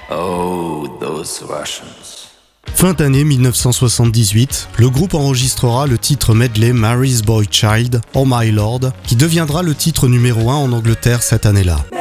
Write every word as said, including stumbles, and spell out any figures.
Oh, those Russians. Fin d'année dix-neuf cent soixante-dix-huit, le groupe enregistrera le titre medley Mary's Boy Child, Oh My Lord, qui deviendra le titre numéro un en Angleterre cette année-là.